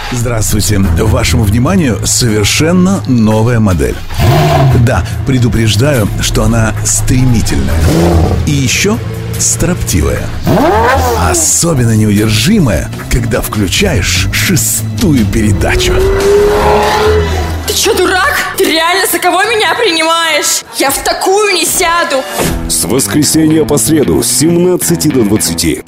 Здравствуйте. Вашему вниманию совершенно новая модель. Да, предупреждаю, что она стремительная. И еще строптивая. Особенно неудержимая, когда включаешь 6-ю передачу. Ты что, дурак? Ты реально за кого меня принимаешь? Я в такую не сяду. С воскресенья по среду с 17 до 20.